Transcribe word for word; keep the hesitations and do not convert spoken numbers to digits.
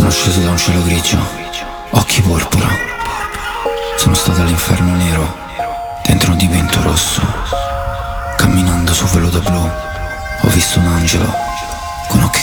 Sono sceso da un cielo grigio, occhi porpora. Sono stato all'inferno nero, dentro un dipinto rosso. Camminando su veluto blu, ho visto un angelo con occhi